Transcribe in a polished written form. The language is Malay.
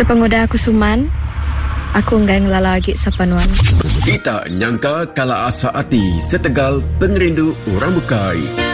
Sepenguda aku Suman, aku ngai ngelala lagi sapanuan. Kita nyangka kala asa hati setegal pengerindu orang bukai.